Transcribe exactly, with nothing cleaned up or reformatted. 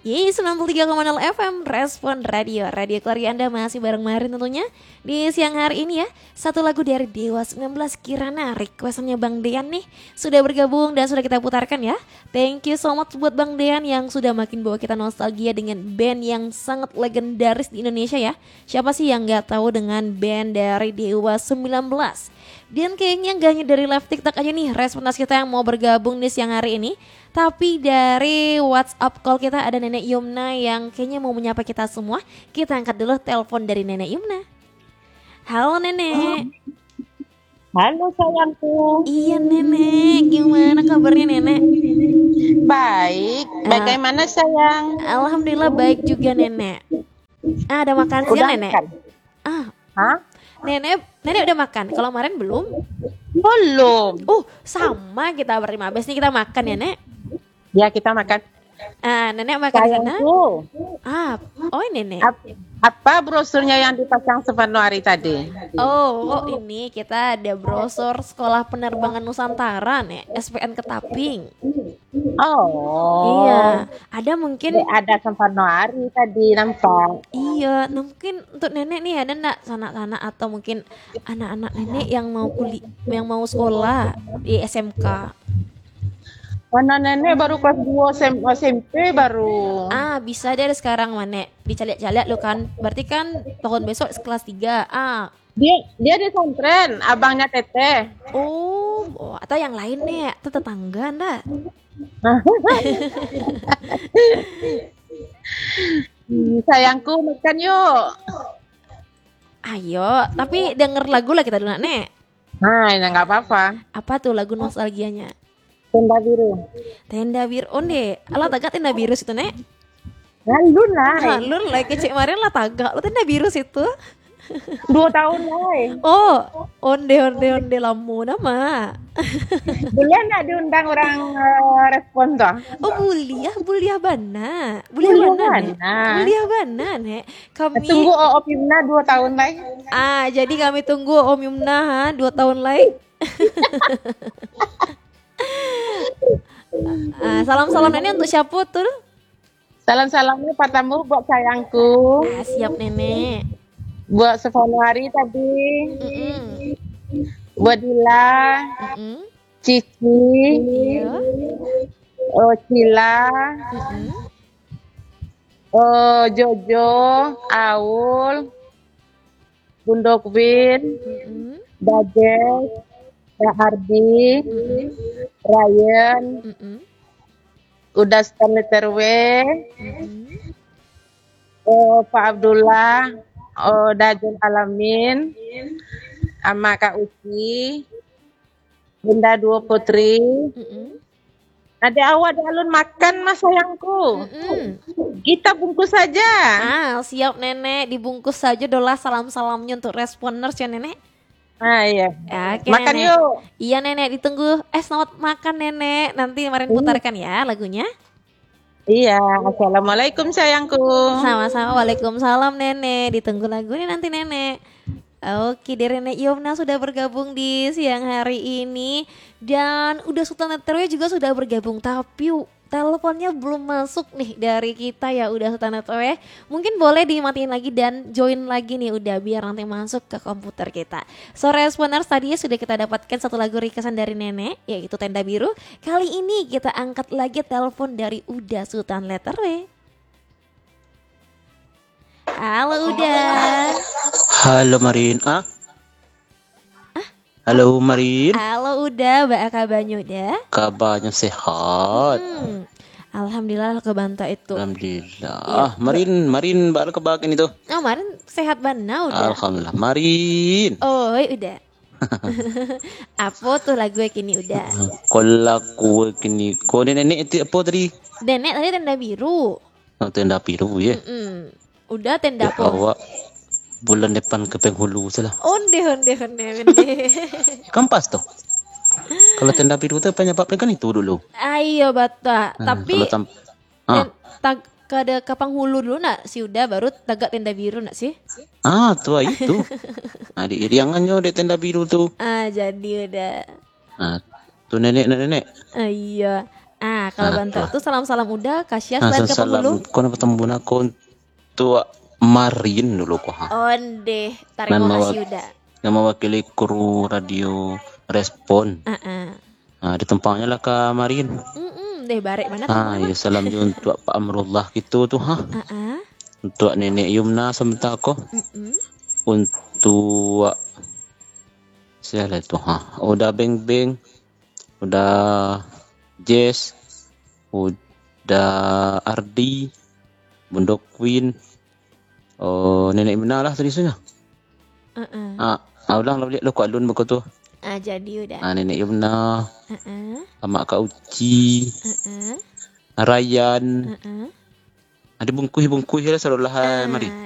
Yeay, sembilan puluh tiga koma nol F M Respon Radio. Radio keluarga Anda masih bareng Marin tentunya. Di siang hari ini ya, satu lagu dari Dewa sembilan belas Kirana, requestannya Bang Dean nih, sudah bergabung dan sudah kita putarkan ya. Thank you so much buat Bang Dean yang sudah makin bawa kita nostalgia dengan band yang sangat legendaris di Indonesia ya. Siapa sih yang gak tahu dengan band dari Dewa sembilan belas? Dan kayaknya gak hanya dari live TikTok aja nih respondas kita yang mau bergabung di siang hari ini, tapi dari WhatsApp call kita ada Nenek Yumna yang kayaknya mau menyapa kita semua. Kita angkat dulu telepon dari Nenek Yumna. Halo Nenek. Halo sayangku. Iya Nenek, gimana kabarnya Nenek? Baik, bagaimana sayang? Alhamdulillah baik juga Nenek. Ah, ada makan siang Udah Nenek? makan? Ah, Hah? Nenek, Nenek udah makan. Kalau kemarin belum? Belum. Uh, sama kita berlima. Abis ini kita makan ya Nek. Ya kita makan. Ah, Nenek makan di sana. Sayangku, Ah, oh Nenek. ap- apa brosurnya yang dipasang Sepanuari tadi? Oh, oh ini kita ada brosur Sekolah Penerbangan Nusantara nih, S P N Ketaping. Oh. Iya, ada mungkin. Ada Sepanuari tadi nampak. Iya, nah mungkin untuk Nenek nih ada enggak sanak-sanak atau mungkin anak-anak Nenek yang mau kuliah, yang mau sekolah di S M K. Mana nenek baru kelas dua S M P baru. Ah, bisa dari sekarang Manek. Dicaliak-caliak lo kan. Berarti kan tahun besok kelas tiga. Ah. Dia dia di pesantren, abangnya Teteh. Oh, oh, atau yang lain nih, atau tetangga enggak? Hmm, sayangku makan yuk. Ayo, tapi denger lagu lah kita dulu Nek. Nah, ini nggak apa-apa. Apa tuh lagu nostalgianya? Tenda biru. Tenda biru onde. Alah tagak tenda biru situ Nek. Lalu lah. Lalu lah kecil kemarin lah tagak. Lo tenda biru situ. Dua tahun lah. Oh, onde onde onde lamu nama. Boleh nggak diundang orang uh, respon toh? Oh, buliah, buliah bana. Buliah Buliah bana. Nek. bana. Buliah bana Nek. Kami Tunggu oh, Opimna dua tahun lagi. Ah, jadi kami tunggu Om Yumna ha, dua tahun lagi. ah, salam-salam Nenek untuk siapa tuh? Salam-salamnya pertama buat sayangku, Ah, siap Nenek. buat Sepanuari tadi, Mm-mm. buat Dila, Mm-mm. Cici, Iya. oh, Cila, Mm-mm. oh, Jojo, Aul, Bundok Win, Mm-mm. Dajes, Ardi, Mm-mm. Ryan, Mm-mm. udah Stanley Terwe, Mm-mm. oh, Pak Abdullah, oh, Dajun Alamin, sama Kak Uci, Bunda Dua Putri. Mm-mm. Ada awak alun makan mas sayangku. Mm-mm. Kita bungkus saja. Ah, siap Nenek, dibungkus saja dolah salam-salamnya untuk responers ya Nenek. Ah iya. Ya, oke, Makan Nenek. yuk. Iya Nenek, ditunggu. Eh, selamat makan Nenek. Nanti kemarin putarkan ya lagunya. Iya. Assalamualaikum sayangku. Sama-sama, waalaikumsalam Nenek. Ditunggu lagunya nanti Nenek. Oke, dari Nenek Yumna sudah bergabung di siang hari ini. Dan udah Sultan Neterwe juga sudah bergabung. Tapi teleponnya belum masuk nih dari kita ya udah Sultan Neterwe. Mungkin boleh dimatiin lagi dan join lagi nih udah biar nanti masuk ke komputer kita. So responers tadi sudah kita dapatkan satu lagu requestan dari Nenek, yaitu Tenda Biru. Kali ini kita angkat lagi telepon dari Uda Sultan Neterwe. Halo Uda. Halo Marin, ah? Halo Marin, Halo Uda, Mbak kabarnya Uda? kabarnya sehat. Hmm, Alhamdulillah kebanta itu. Alhamdulillah. Ah, Marin, Marin baru kebagian itu. Oh, kemarin sehat bana udah. Alhamdulillah, Marin. Oh, udah. Apa tuh lagu yang kini udah? Kalau aku kini, kau nenek itu apa tadi? Nenek tadi tenda biru. Oh, tenda biru ya. Mm-mm. Udah tenda Ya, apa? awak bulan depan ke penghulu salah. Onde onde onde onde. Kampas tuh. Kalau tenda biru itu penyebabnya kan itu dulu. Ayo bata. Hmm, Tapi kalau tam- ah, ten- tag kada kapang hulu dulu nak si udah baru tagak tenda biru nak sih. ah, tua itu. Nah, di iriangannya di tenda biru tuh. Ah jadi udah. Ah, tuh nenek nenek. Ah, iya. Ah, kalau Ah, bantu ah. tuh salam-salam udah Kasya Nah, selain ke salam pemulung. ko na patambun ako untuk Marin dulu ko ha. Onde, Nan terima mawag kasih udah. na mawakili kru radio Respon. Ah, ah. Ah, di tempatnya lah ke Marin. Mm-mm, deh barek mana Ah, kamu ya salam juga untuk Pak Amrullah gitu tuh ha. Ah, ah. Untuk Nenek Yumna sebentar ko. Mm-mm. Untuk siapa itu ha. Udah Beng Beng. Udah Jess. Udah Ardi. Bundok Queen. Oh, Nenek Yumna lah tadi sudah. Ah, ah. Ah, ah ulang lo lihat lo ko alun beko tu. Ah, jadi udah. Ah, Nenek Yumna. Ah, ah. Amak Kak Uci. Ah, ah. Ryan. Ah, ah. Ada bungkuh-bungkuh lah selalu lah Ah, mari.